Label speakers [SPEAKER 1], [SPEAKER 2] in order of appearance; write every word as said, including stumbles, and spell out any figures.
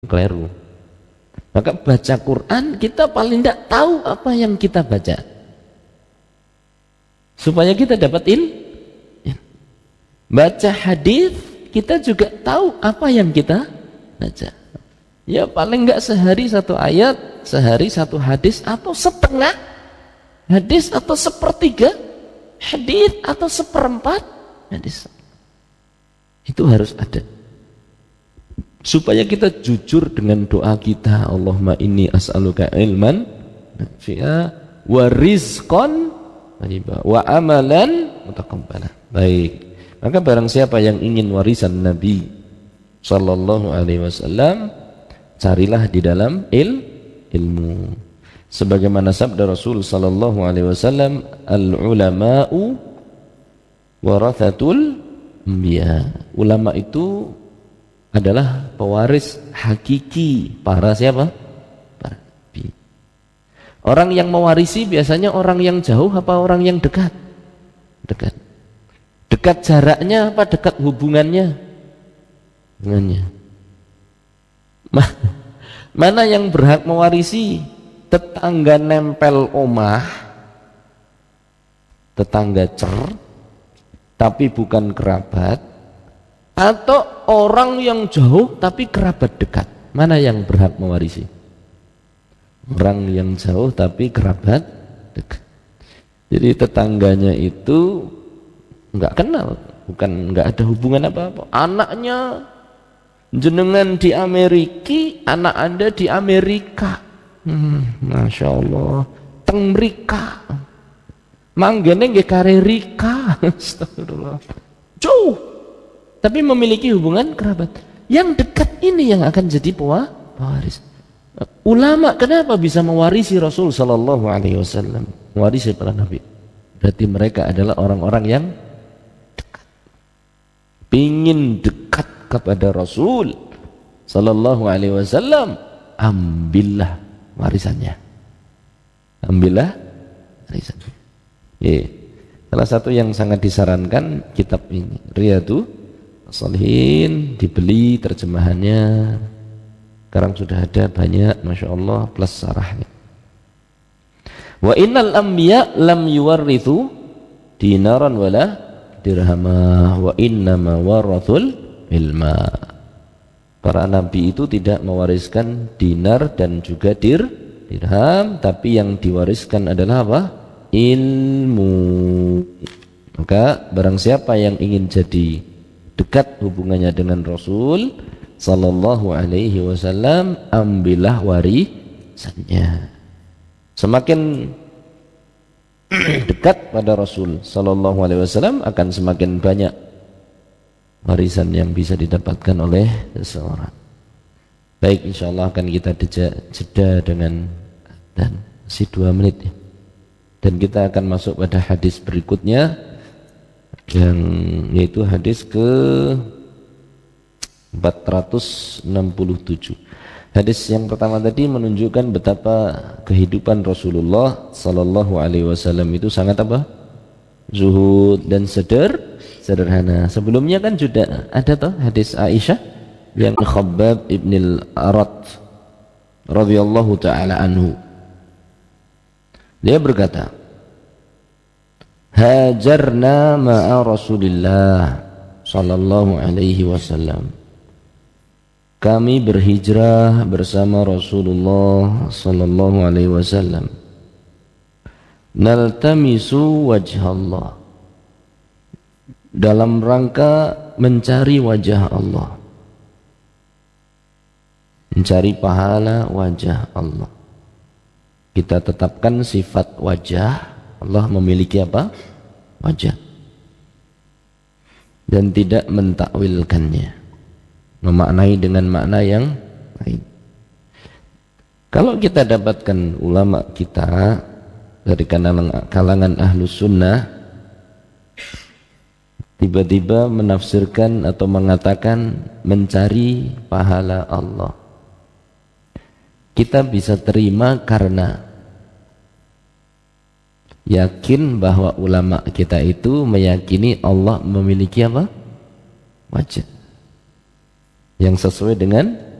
[SPEAKER 1] keliru. Maka baca Quran kita paling tidak tahu apa yang kita baca, supaya kita dapat il. Baca hadis kita juga tahu apa yang kita baca. Ya paling enggak sehari satu ayat, sehari satu hadis, atau setengah hadis, atau sepertiga hadis, atau seperempat hadis. Itu harus ada, supaya kita jujur dengan doa kita. Allahumma inni as'aluka ilman nafi'a wa rizqan thayyiba wa amalan mutaqabbala. Baik, maka barang siapa yang ingin warisan Nabi sallallahu alaihi wasallam, carilah di dalam il ilmu. Sebagaimana sabda Rasul sallallahu alaihi wasallam, al ulama'u warathatul anbiya. Ulama itu adalah pewaris hakiki para siapa? Para nabi. Orang yang mewarisi biasanya orang yang jauh apa orang yang dekat? Dekat. Dekat jaraknya apa dekat hubungannya? Hubungannya. Mana yang berhak mewarisi? Tetangga nempel omah, tetangga cer, tapi bukan kerabat, atau orang yang jauh tapi kerabat dekat? Mana yang berhak mewarisi? Orang yang jauh tapi kerabat dekat. Jadi tetangganya itu nggak kenal, bukan nggak ada hubungan apa-apa. Anaknya jenengan di Amerika, anak anda di Amerika, hmm, masya Allah, teng mrika, manggene nggih kare Rika, astagfirullah, jauh, tapi memiliki hubungan kerabat. Yang dekat ini yang akan jadi pewaris. Ulama kenapa bisa mewarisi Rasul Sallallahu Alaihi Wasallam, mewarisi para nabi? Berarti mereka adalah orang-orang yang dekat, pingin dekat kepada Rasul Sallallahu Alaihi Wasallam, ambillah warisannya, ambillah warisannya. Yeah. Salah satu yang sangat disarankan kitab ini, Riyadhus Shalihin, dibeli terjemahannya. Sekarang sudah ada banyak, masya Allah, plus sarahnya. Wa innal anbiya lam yuwarrithu dinaran wala dirhamah wa innama warathul ilma. Para nabi itu tidak mewariskan dinar dan juga dir dirham, tapi yang diwariskan adalah apa? Ilmu. Maka barang siapa yang ingin jadi dekat hubungannya dengan Rasul Sallallahu Alaihi Wasallam, ambillah warisannya. Semakin dekat pada Rasul Sallallahu Alaihi Wasallam, akan semakin banyak warisan yang bisa didapatkan oleh seseorang. Baik, insya Allah akan kita jeda dengan dan masih dua menit ya. Dan kita akan masuk pada hadis berikutnya, yang yaitu hadis ke empat ratus enam puluh tujuh. Hadis yang pertama tadi menunjukkan betapa kehidupan Rasulullah Sallallahu Alaihi Wasallam itu sangat apa? Zuhud dan seder, sederhana. Sebelumnya kan sudah ada toh hadis Aisyah yang Khabbab ibn al-Arat radhiyallahu taala anhu. Dia berkata, hajarna ma'a Rasulillah sallallahu alaihi wasallam. Kami berhijrah bersama Rasulullah sallallahu alaihi wasallam. Naltamisu wajhallah, dalam rangka mencari wajah Allah, mencari pahala wajah Allah. Kita tetapkan sifat wajah, Allah memiliki apa? Wajah, dan tidak mentakwilkannya, memaknai dengan makna yang lain. Kalau kita dapatkan ulama kita dari kalangan, kalangan ahlus sunnah tiba-tiba menafsirkan atau mengatakan mencari pahala Allah, kita bisa terima karena yakin bahwa ulama kita itu meyakini Allah memiliki apa? Wajah yang sesuai dengan